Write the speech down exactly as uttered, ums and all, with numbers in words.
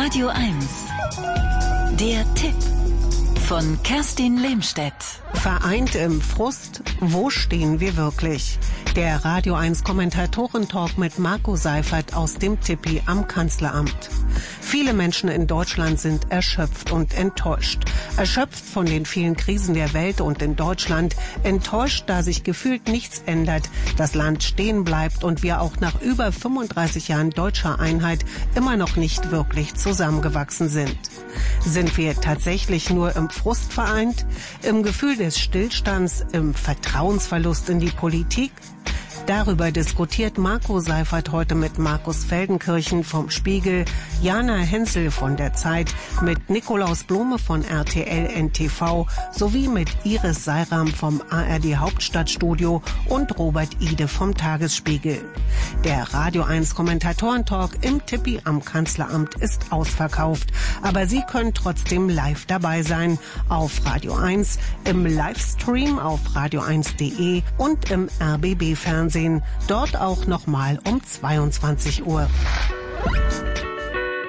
Radio eins. Der Tipp von Kerstin Lehmstedt. Vereint im Frust, wo stehen wir wirklich? Der Radio eins Kommentatoren-Talk mit Marco Seifert aus dem Tippi am Kanzleramt. Viele Menschen in Deutschland sind erschöpft und enttäuscht. Erschöpft von den vielen Krisen der Welt und in Deutschland. Enttäuscht, da sich gefühlt nichts ändert, das Land stehen bleibt und wir auch nach über fünfunddreißig Jahren deutscher Einheit immer noch nicht wirklich zusammengewachsen sind. Sind wir tatsächlich nur im Frust vereint? Im Gefühl des Stillstands? Im Vertrauensverlust in die Politik? Darüber diskutiert Marco Seifert heute mit Markus Feldenkirchen vom Spiegel, Jana Hensel von der Zeit, mit Nikolaus Blome von R T L N T V sowie mit Iris Seiram vom A R D Hauptstadtstudio und Robert Ide vom Tagesspiegel. Der Radio eins Kommentatoren-Talk im Tippi am Kanzleramt ist ausverkauft, aber Sie können trotzdem live dabei sein auf Radio eins, im Livestream auf radio eins punkt de und im R B B-Fernsehen. Dort auch nochmal um zweiundzwanzig Uhr.